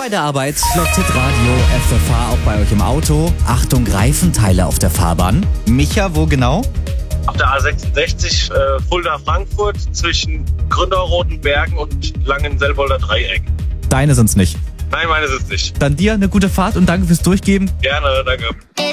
bei der Arbeit läuft Hitradio FFH auch bei euch im Auto. Achtung, Reifenteile auf der Fahrbahn. Micha, wo genau? Auf der A66 Fulda-Frankfurt zwischen Gründerrotenbergen und Langenselbolder Dreieck. Deine sind's nicht. Nein, meine sind es nicht. Dann dir eine gute Fahrt und danke fürs Durchgeben. Gerne, danke.